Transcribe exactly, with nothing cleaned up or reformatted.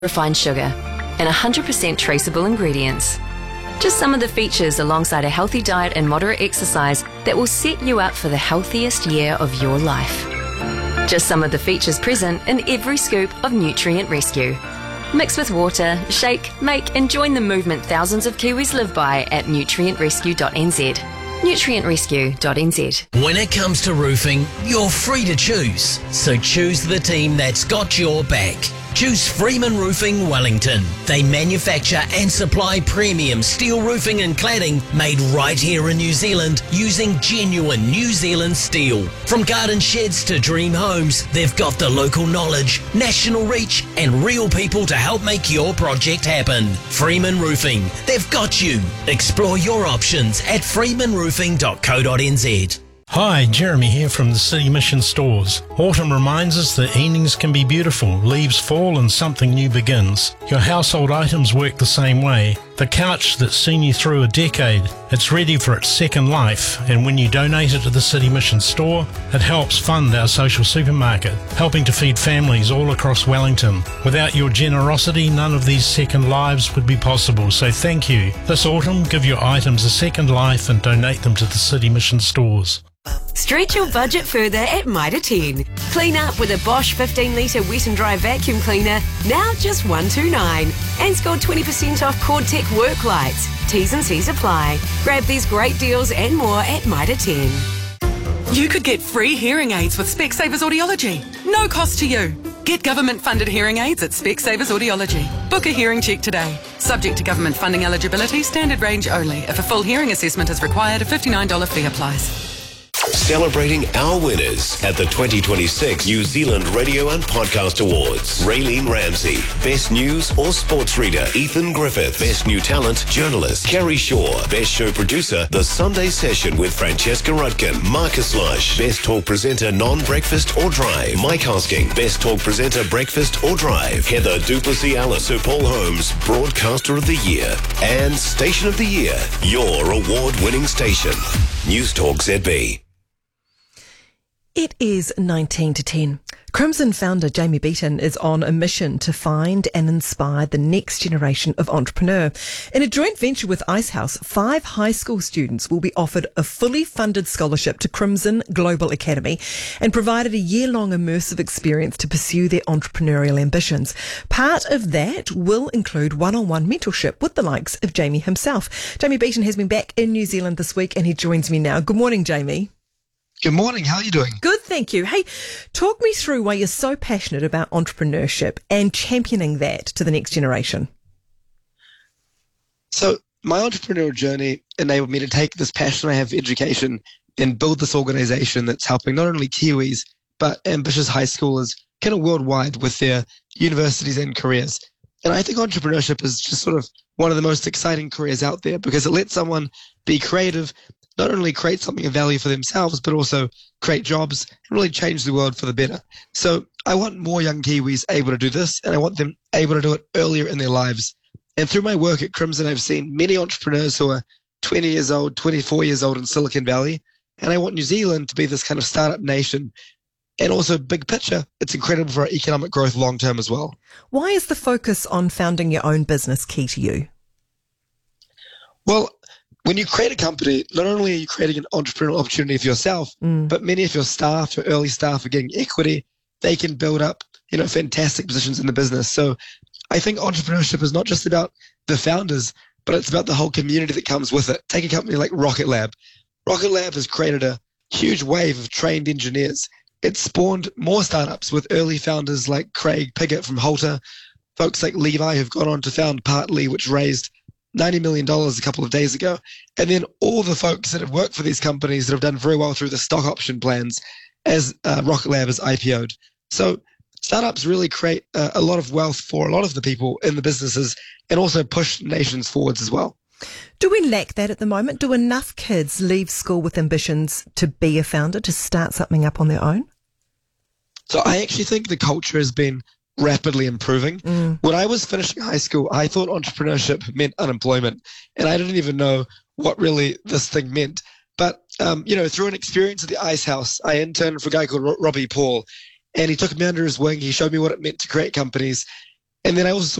refined sugar, and one hundred percent traceable ingredients. Just some of the features alongside a healthy diet and moderate exercise that will set you up for the healthiest year of your life. Just some of the features present in every scoop of Nutrient Rescue. Mix with water, shake, make and join the movement thousands of Kiwis live by at nutrient rescue dot n z. nutrient rescue dot n z. When it comes to roofing, you're free to choose. So choose the team that's got your back. Choose Freeman Roofing Wellington. They manufacture and supply premium steel roofing and cladding made right here in New Zealand using genuine New Zealand steel. From garden sheds to dream homes, they've got the local knowledge, national reach and real people to help make your project happen. Freeman Roofing, they've got you. Explore your options at freeman roofing dot co dot n z. Hi, Jeremy here from the City Mission Stores. Autumn reminds us that evenings can be beautiful, leaves fall and something new begins. Your household items work the same way. The couch that's seen you through a decade, it's ready for its second life, and when you donate it to the City Mission Store, it helps fund our social supermarket, helping to feed families all across Wellington. Without your generosity, none of these second lives would be possible, so thank you. This autumn, give your items a second life and donate them to the City Mission Stores. Stretch your budget further at Mitre ten. Clean up with a Bosch fifteen litre wet and dry vacuum cleaner, now just one hundred twenty-nine dollars. And score twenty percent off Cordtech work lights. T's and C's apply. Grab these great deals and more at Mitre ten. You could get free hearing aids with Specsavers Audiology. No cost to you. Get government-funded hearing aids at Specsavers Audiology. Book a hearing check today. Subject to government funding eligibility, standard range only. If a full hearing assessment is required, a fifty-nine dollars fee applies. Celebrating our winners at the twenty twenty-six New Zealand Radio and Podcast Awards. Raylene Ramsey, Best News or Sports Reader. Ethan Griffith, Best New Talent, Journalist. Kerry Shaw, Best Show Producer. The Sunday Session with Francesca Rudkin. Marcus Lush, Best Talk Presenter, Non-Breakfast or Drive. Mike Hosking, Best Talk Presenter, Breakfast or Drive. Heather Duplessis Alice, Sir Paul Holmes, Broadcaster of the Year. And Station of the Year, your award-winning station. News Talk Z B. It is nineteen to ten. Crimson founder Jamie Beaton is on a mission to find and inspire the next generation of entrepreneur. In a joint venture with Icehouse, five high school students will be offered a fully funded scholarship to Crimson Global Academy and provided a year-long immersive experience to pursue their entrepreneurial ambitions. Part of that will include one-on-one mentorship with the likes of Jamie himself. Jamie Beaton has been back in New Zealand this week and he joins me now. Good morning, Jamie. Good morning. How are you doing? Good, thank you. Hey, talk me through why you're so passionate about entrepreneurship and championing that to the next generation. So my entrepreneurial journey enabled me to take this passion I have for education and build this organization that's helping not only Kiwis, but ambitious high schoolers kind of worldwide with their universities and careers. And I think entrepreneurship is just sort of one of the most exciting careers out there because it lets someone be creative, not only create something of value for themselves, but also create jobs and really change the world for the better. So I want more young Kiwis able to do this, and I want them able to do it earlier in their lives. And through my work at Crimson, I've seen many entrepreneurs who are twenty years old, twenty-four years old in Silicon Valley. And I want New Zealand to be this kind of startup nation. And also, big picture, it's incredible for our economic growth long term as well. Why is the focus on founding your own business key to you? Well, when you create a company, not only are you creating an entrepreneurial opportunity for yourself, mm. but many of your staff, your early staff are getting equity. They can build up, you know, fantastic positions in the business. So I think entrepreneurship is not just about the founders, but it's about the whole community that comes with it. Take a company like Rocket Lab. Rocket Lab has created a huge wave of trained engineers. It's spawned more startups with early founders like Craig Piggott from Holter, folks like Levi who've gone on to found Partly, which raised ninety million dollars a couple of days ago. And then all the folks that have worked for these companies that have done very well through the stock option plans as uh, Rocket Lab has I P O'd. So startups really create uh, a lot of wealth for a lot of the people in the businesses and also push nations forwards as well. Do we lack that at the moment? Do enough kids leave school with ambitions to be a founder, to start something up on their own? So I actually think the culture has been rapidly improving. Mm. When I was finishing high school, I thought entrepreneurship meant unemployment, and I didn't even know what really this thing meant. But, um, you know, through an experience at the Icehouse, I interned for a guy called Robbie Paul, and he took me under his wing. He showed me what it meant to create companies. And then I also